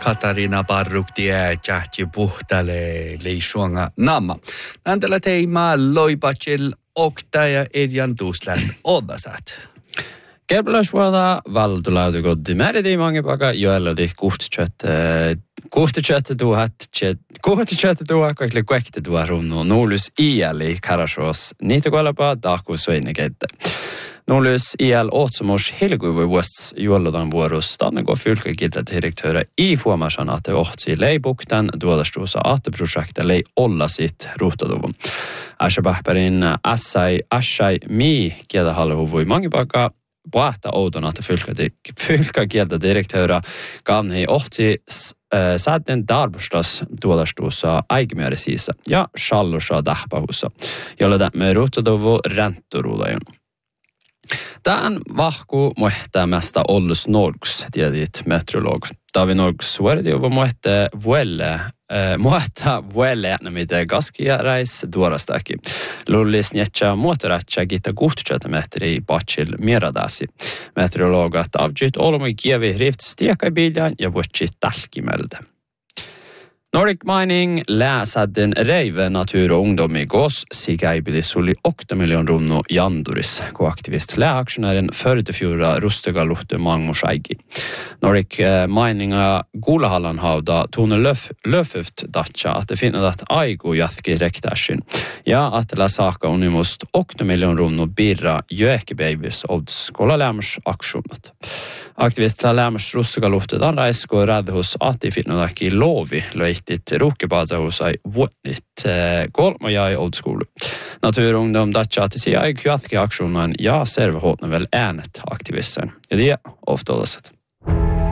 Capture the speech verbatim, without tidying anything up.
Katarina Parruktie Tjahti Puhtale Leisuanga Namma. Näntälä teima loipachil oktaja Edjan Tuusland Odasat. Kerbelasvuoda valdulaudu goddi märidi mangipaka joellodi kuhtchat kuhtchat tuhat kuhtchat tuhat kaikle kuekte tuhat runno nolus iäli karashos niitokolapa tahku soinekette. Nolus iäl åtsomors helguvu vuosts juollodan vuoros tanneko fylkekilta direktöra i fuomasan att det ohtsi leibuktan duodastuusa aateprojekta lei olla sit ruhtaduvun. Ashabahperin assai assai mi kieda halhuvui mangipaka Puhta oudon, että fylkakieltä direktöra kanhi ohti sääten darbustas tuodastuussa aikimääräisissä ja shallussa dahpahussa, jolla tämä ruutuduvu renttoruudajan. Tämän vahku muehtämästä ollus Norgs, tiedit meteorolog. Davi Norgs vuoridiuvu muehtä vuelle, muehtä vuelle, mitä gaskia reis duorastakin. Lullis njetsä muotorätsä gitta kuhtsätä metri patsil mieradasi. Meteorologat avgyt olumi kievi rift stiekai biljan ja vuotsi tälkimeltä. Nordic Mining läsadden reive natur och ungdom i gås sigaibili suli åtta miljoner runno janduris ko aktivist läaktionären förde rustiga luhte mangmoshaigi. Nordic Mining gulahallan havda tone löf löfuft datcha att det finner att aigo jathki rektashin. Ja att la saka unimust åtta miljoner runno birra jökebevis odds kolla lämrs aktionat. Aktivist lämrs rustiga luhte dan raisko rädd hos att det finner att lovi löjtit rukebaza hos sig vuotnit kolmoja i old school. Naturungdom datcha att se jag kvätke aktionen ja servehotna väl änet aktivisten. Det är ofta det.